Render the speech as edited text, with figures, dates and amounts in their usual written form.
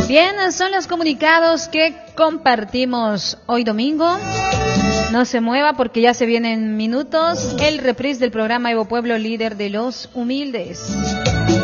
Bien, son los comunicados que compartimos hoy domingo. No se mueva porque ya se vienen minutos. El reprise del programa Evo Pueblo, líder de los humildes.